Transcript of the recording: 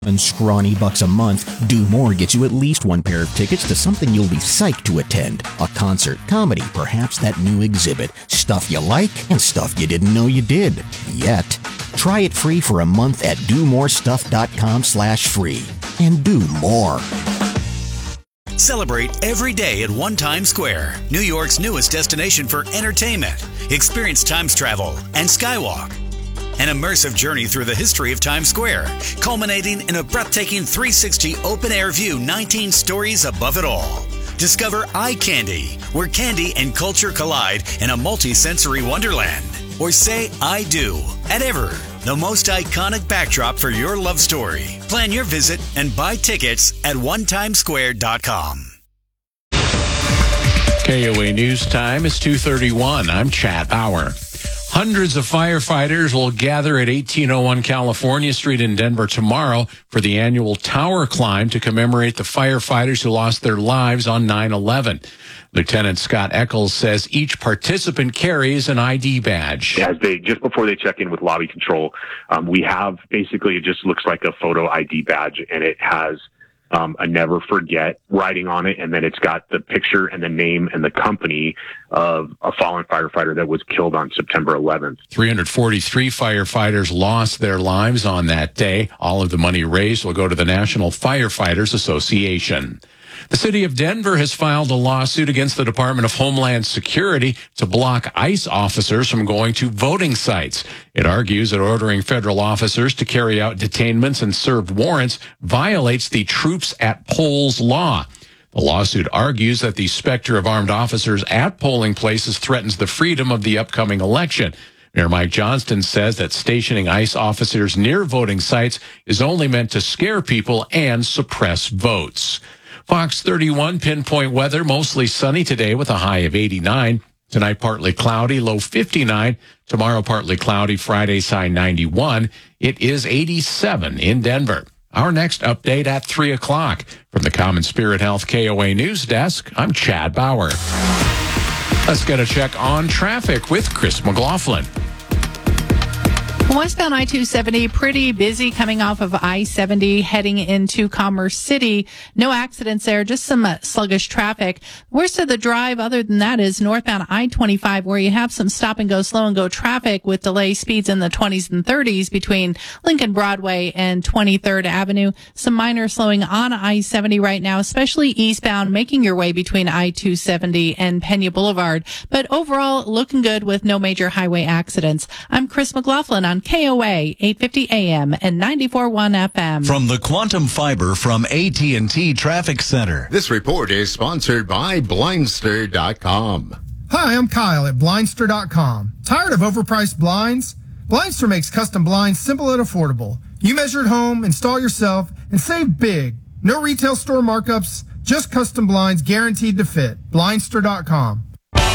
And scrawny bucks a month, Do More gets you at least one pair of tickets to something you'll be psyched to attend. A concert, comedy, perhaps that new exhibit. Stuff you like and stuff you didn't know you did. Yet. Try it free for a month at domorestuff.com/free. And do more. Celebrate every day at One Times Square, New York's newest destination for entertainment. Experience Times travel and Skywalk. An immersive journey through the history of Times Square, culminating in a breathtaking 360 open-air view 19 stories above it all. Discover Eye Candy, where candy and culture collide in a multi-sensory wonderland. Or say I do at Ever, the most iconic backdrop for your love story. Plan your visit and buy tickets at onetimesquare.com. KOA News Time is 2:31. I'm Chad Bauer. Hundreds of firefighters will gather at 1801 California Street in Denver tomorrow for the annual Tower Climb to commemorate the firefighters who lost their lives on 9/11. Lieutenant Scott Eccles says each participant carries an ID badge. Just before they check in with lobby control, we have basically, it just looks like a photo ID badge, and it has a never forget writing on it, and then it's got the picture and the name and the company of a fallen firefighter that was killed on September 11th. 343 firefighters lost their lives on that day. All of the money raised will go to the National Firefighters Association. The city of Denver has filed a lawsuit against the Department of Homeland Security to block ICE officers from going to voting sites. It argues that ordering federal officers to carry out detainments and serve warrants violates the Troops at Polls law. The lawsuit argues that the specter of armed officers at polling places threatens the freedom of the upcoming election. Mayor Mike Johnston says that stationing ICE officers near voting sites is only meant to scare people and suppress votes. Fox 31 pinpoint weather, mostly sunny today with a high of 89. Tonight, partly cloudy, low 59. Tomorrow, partly cloudy, Friday's high 91. It is 87 in Denver. Our next update at 3 o'clock. From the Common Spirit Health KOA News Desk, I'm Chad Bauer. Let's get a check on traffic with Chris McLaughlin. Westbound I-270, pretty busy coming off of I-70 heading into Commerce City. No accidents there, just some sluggish traffic. Worst of the drive other than that is northbound I-25, where you have some stop and go, slow and go traffic with delay speeds in the 20s and 30s between Lincoln Broadway and 23rd Avenue. Some minor slowing on I-70 right now, especially eastbound, making your way between I-270 and Pena Boulevard. But overall, looking good with no major highway accidents. I'm Chris McLaughlin on KOA 850 AM and 94.1 FM. From the Quantum Fiber from AT&T Traffic Center. This report is sponsored by Blindster.com. Hi, I'm Kyle at Blindster.com. Tired of overpriced blinds? Blindster makes custom blinds simple and affordable. You measure at home, install yourself, and save big. No retail store markups, just custom blinds guaranteed to fit. Blindster.com.